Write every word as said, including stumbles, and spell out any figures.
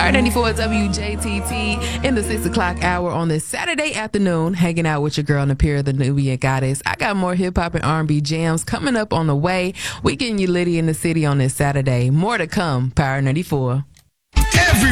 Power ninety-four W J T T in the six o'clock hour on this Saturday afternoon, hanging out with your girl Napira, the Nubian Goddess. I got more hip hop and R and B jams coming up on the way. We getting you litty in the city on this Saturday. More to come. Power ninety-four.